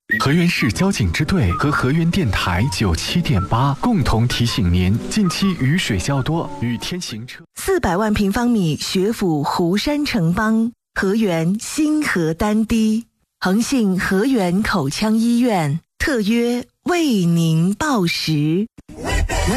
河源市交警支队和河源电台97.8共同提醒您，近期雨水较多，雨天行车。 400万平方米学府湖山城邦，河源新河丹堤，恒信河源口腔医院特约为您报时。